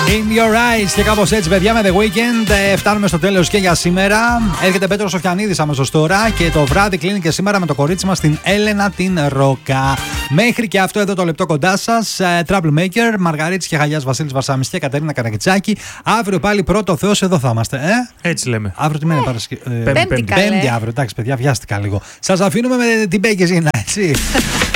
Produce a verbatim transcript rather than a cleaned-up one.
In your eyes. Και κάπως έτσι, παιδιά, με The Weeknd ε, φτάνουμε στο τέλος και για σήμερα. Έρχεται Πέτρος Σοφιανίδης αμέσως τώρα και το βράδυ κλείνει και σήμερα με το κορίτσι μας την Έλενα την Ρόκα. Μέχρι και αυτό εδώ το λεπτό κοντά σας. Ε, Troublemaker, Μαργαρίτης και Χαλιάς, Βασίλης Βαρσάμις και Κατερίνα Καρακιτσάκη. Αύριο πάλι πρώτο Θεός εδώ θα είμαστε. Ε? Έτσι λέμε. Αύριο τι μένει, Παρασκευή. Πέμπτη, Πέμπτη αύριο. Εντάξει, παιδιά, βιάστηκα λίγο. Σας αφήνουμε με την Μπέγκεζίνα, έτσι.